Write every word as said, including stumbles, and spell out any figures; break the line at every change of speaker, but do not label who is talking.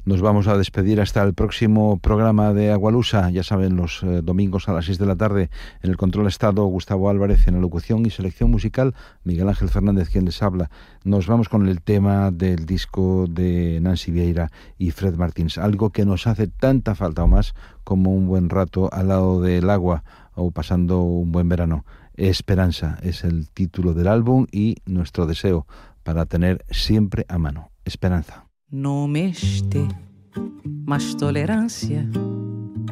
Nos vamos a despedir hasta el próximo programa de Agualusa. Ya saben, los eh, domingos a las seis de la tarde. En el control estado, Gustavo Álvarez. En la locución y selección musical, Miguel Ángel Fernández, quien les habla. Nos vamos con el tema del disco de Nancy Vieira y Fred Martins. Algo que nos hace tanta falta o más como un buen rato al lado del agua o pasando un buen verano. Esperanza es el título del álbum y nuestro deseo para tener siempre a mano. Esperanza.
No mês ter mais tolerância